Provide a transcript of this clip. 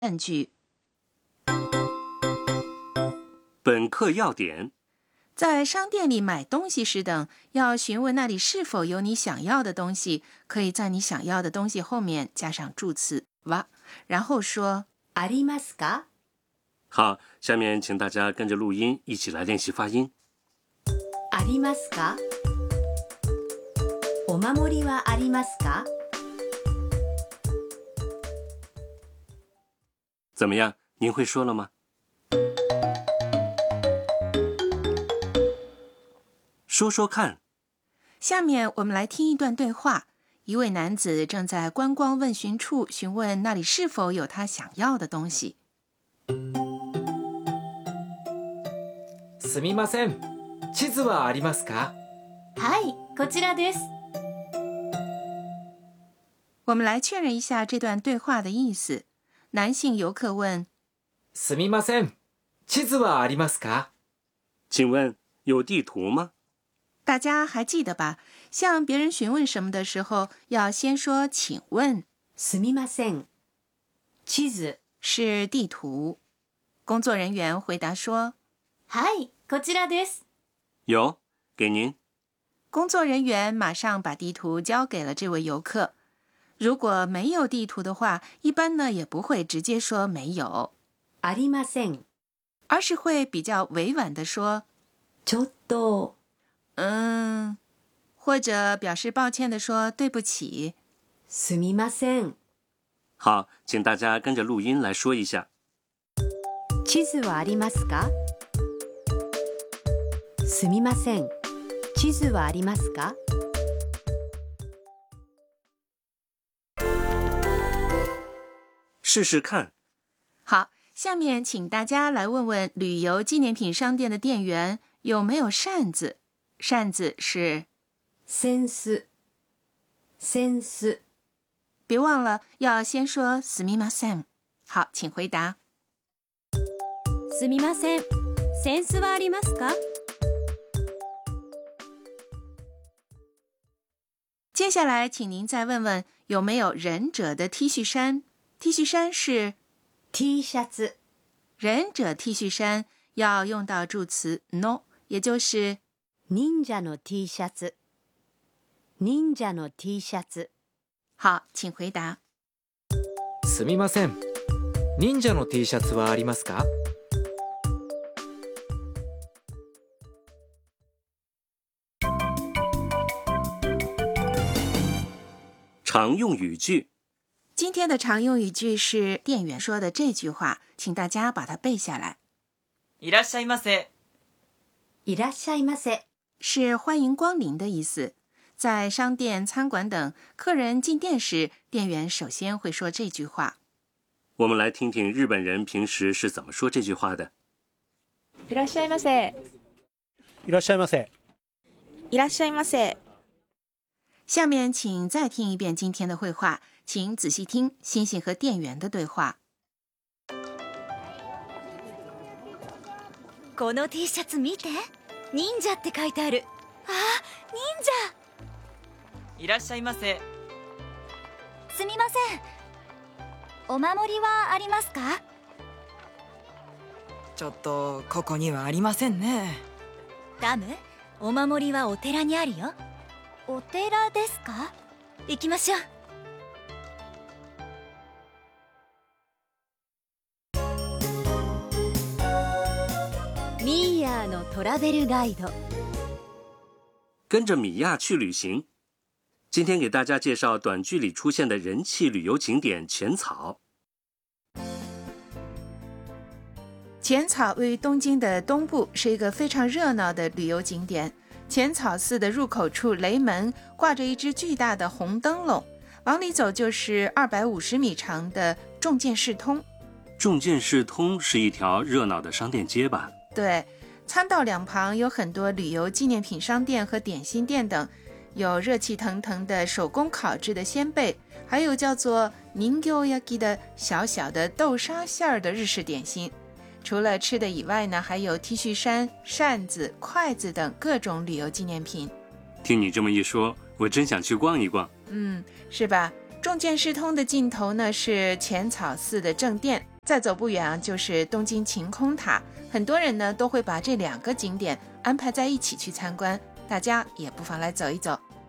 证据。 本课要点： 在商店里买东西时等，要询问那里是否有你想要的东西，可以在你想要的东西后面加上助词は，然后说ありますか？ 好，下面请大家跟着录音一起来练习发音。 ありますか？お守りはありますか？ 怎么样？您会说了吗？说说看。 下面我们来听一段对话。一位男子正在观光问询处询问那里是否有他想要的东西。 すみません。地図はありますか？ はい、こちらです。 我们来确认一下这段对话的意思。男性游客问： すみません。地図はありますか？ 请问有地图吗？ 大家还记得吧？向别人询问什么的时候，要先说请问。 すみません。地図是地图。工作人员回答说： はい、こちらです。 有，给您。 工作人员马上把地图交给了这位游客。如果没有地图的话，一般呢也不会直接说没有， ありません。 而是会比较委婉地说ちょっと。 或者表示抱歉地说对不起。 すみません。 好，请大家跟着录音来说一下。 地図はありますか？すみません。地図はありますか？ 试試看。 好，下面请大家来问问旅游纪念品商店的店员有没有扇子。扇子是扇子。扇子。 别忘了要先说すみません。好，请回答。 すみません。扇子はありますか？ 接下来请您再问问有没有忍者的 T 恤衫。T 恤衫是 T シャツ。 忍者 T 恤衫要用到助词 no， 也就是忍者の T シャツ。忍者の T シャツ。 好，请回答。 すみません。忍者の T シャツはありますか？ 常用语句。 今天的常用语句是店员说的这句话，请大家把它背下来。 いらっしゃいませ。 いらっしゃいませ。 是欢迎光临的意思。在商店、餐馆等，客人进店时，店员首先会说这句话。 我们来听听日本人平时是怎么说这句话的。 いらっしゃいませ。 いらっしゃいませ。 いらっしゃいませ。 下面请再听一遍今天的绘画，请仔细听星星和店员的对话。 この T シャツ見て。忍者って書いてある。あ、忍者。 いらっしゃいませ。 すみません。お守りはありますか？ ちょっとここにはありませんね。 ダム、お守りはお寺にあるよ。お寺ですか？行きましょう。ミーヤーのトラベルガイド。 跟着米娅去旅行。今天给大家介绍短剧里出现的人气旅游景点浅草。 浅草位于东京的东部，是一个非常热闹的旅游景点。浅草寺的入口处雷门挂着一只巨大的红灯笼，往里走就是250米长的重见世通。 重见世通是一条热闹的商店街吧？ 对，参道两旁有很多旅游纪念品商店和点心店等，有热气腾腾的手工烤制的鲜贝，还有叫做人形焼き的小小的豆沙馅儿的日式点心。除了吃的以外呢，还有 T 恤衫、扇子、筷子等各种旅游纪念品。 听你这么一说，我真想去逛一逛。 是吧？重见世通的尽头呢是浅草寺的正殿， 再走不远就是东京晴空塔，很多人呢都会把这2个景点安排在一起去参观，大家也不妨来走一走。